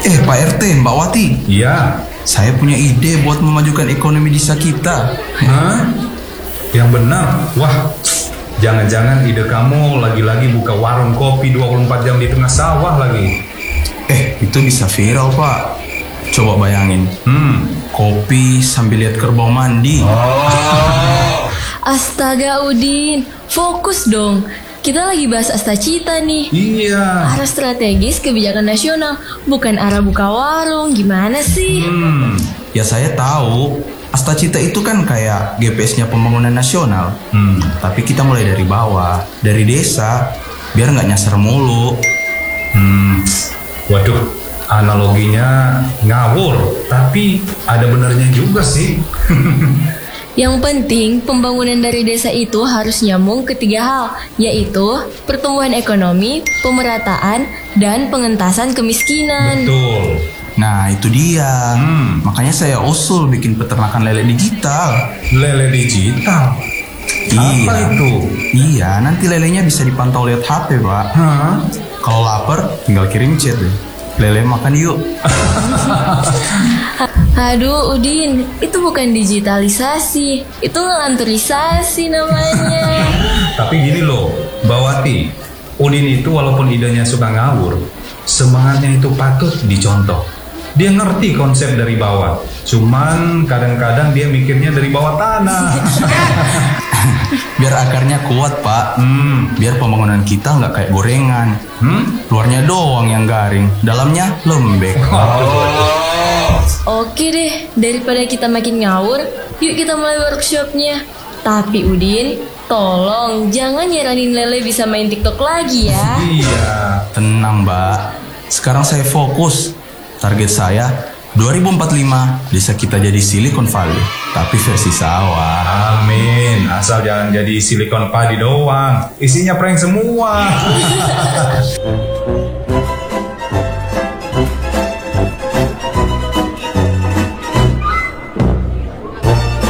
Pak RT, Mbak Wati. Iya. Saya punya ide buat memajukan ekonomi desa kita. Hah? Yang benar? Wah, jangan-jangan ide kamu lagi-lagi buka warung kopi 24 jam di tengah sawah lagi. Itu bisa viral, Pak. Coba bayangin. Kopi sambil lihat kerbau mandi. Astaga Udin, fokus dong. Kita lagi bahas Astacita nih. Iya. Arah strategis kebijakan nasional, bukan arah buka warung. Gimana sih? Ya saya tahu. Astacita itu kan kayak GPS-nya pembangunan nasional. Tapi kita mulai dari bawah, dari desa, biar nggak nyasar mulu. Waduh, analoginya ngawur, tapi ada benernya juga sih. Yang penting, pembangunan dari desa itu harus nyambung ke 3 hal, yaitu pertumbuhan ekonomi, pemerataan, dan pengentasan kemiskinan. Betul. Nah itu dia. Makanya saya usul bikin peternakan lele digital. Lele digital? Apa itu? Iya, nanti lelenya bisa dipantau lewat HP, Pak. Kalau lapar, tinggal kirim chat deh. Lele makan yuk. Aduh Udin, itu bukan digitalisasi, itu ngelanturisasi namanya. Tapi gini loh, Mbak Wati, Udin itu walaupun idenya suka ngawur, semangatnya itu patut dicontoh. Dia ngerti konsep dari bawah, cuman kadang-kadang dia mikirnya dari bawah tanah. Biar akarnya kuat, Pak. Biar pembangunan kita nggak kayak gorengan. Luarnya doang yang garing, dalamnya lembek. Oke deh, daripada kita makin ngawur, yuk kita mulai workshopnya. Tapi Udin, tolong jangan nyaranin Lele bisa main TikTok lagi ya. Iya. Tenang, Mbak. Sekarang saya fokus. Target saya 2045 desa kita jadi Silicon Valley, tapi versi sawah. Amin. Asal jangan jadi Silicon Padi doang. Isinya prank semua.